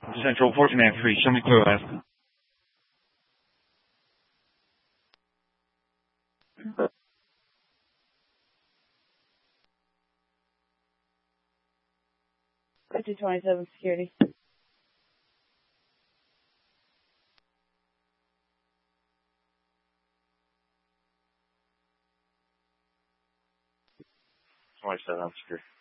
Central 1493, show me clear, Alaska. Fifty 27 security. Security.